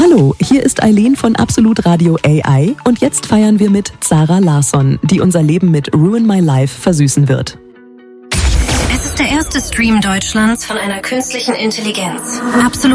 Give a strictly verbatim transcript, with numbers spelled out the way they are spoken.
Hallo, hier ist Eileen von Absolut Radio A I und jetzt feiern wir mit Zara Larsson, die unser Leben mit Ruin My Life versüßen wird. Es ist der erste Stream Deutschlands von einer künstlichen Intelligenz. Absolut